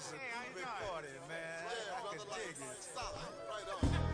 This is a Hey, how you doing? recording, man. Yeah, I brother, can like, dig it. solid. Right on.